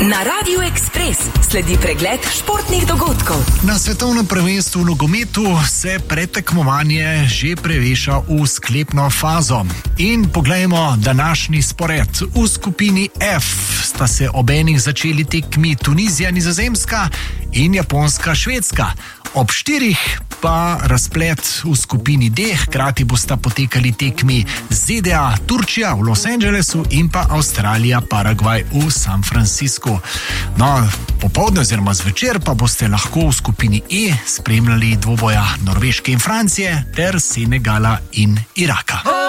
Na Radiu Ekspres sledi pregled športnih dogodkov. Na svetovnem prvenstvu v nogometu se predtekmovanje že preveša v sklepno fazo. In poglejmo današnji spored. V skupini F sta se obenih začeli tekmi Tunizija, Nizozemska in Japonska, Švedska. Ob 4 pa razplet v skupini D, hkrati bosta potekali tekmi ZDA, Turčija v Los Angelesu in pa Avstralija, Paragvaj v San Franciscu. No, popoldne oziroma zvečer pa boste lahko v skupini E spremljali dvoboja Norveške in Francije ter Senegala in Iraka.